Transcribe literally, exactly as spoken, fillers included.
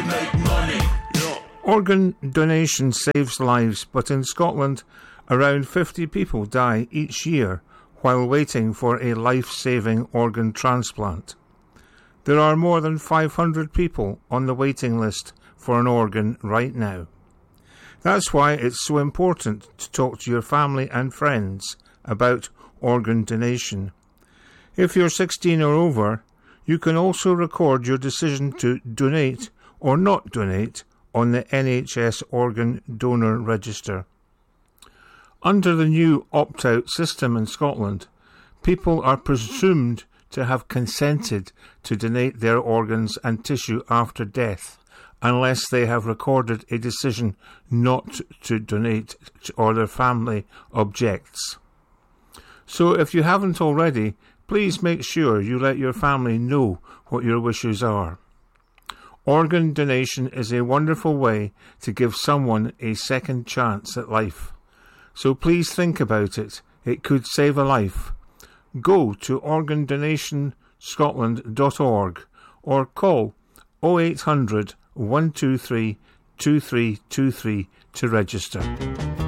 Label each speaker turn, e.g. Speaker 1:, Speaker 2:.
Speaker 1: make money.
Speaker 2: Organ donation saves lives, but in Scotland, around fifty people die each year while waiting for a life-saving organ transplant. There are more than five hundred people on the waiting list for an organ right now. That's why it's so important to talk to your family and friends about organ donation. If you're sixteen or over, you can also record your decision to donate or not donate on the N H S Organ Donor Register. Under the new opt-out system in Scotland, people are presumed to have consented to donate their organs and tissue after death, unless they have recorded a decision not to donate or their family objects. So if you haven't already, please make sure you let your family know what your wishes are. Organ donation is a wonderful way to give someone a second chance at life. So please think about it. It could save a life. Go to organ donation scotland dot org or call oh eight hundred, one two three, two three two three to register.